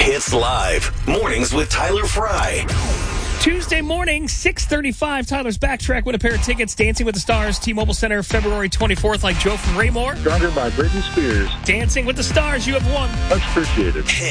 Hits Live. Mornings with Tyler Fry. Tuesday morning, 6:35. Tyler's Backtrack with a pair of tickets. Dancing with the Stars, T-Mobile Center, February 24th, like Joe from Raymore. Stronger by Britney Spears. Dancing with the Stars, you have won. Much appreciated.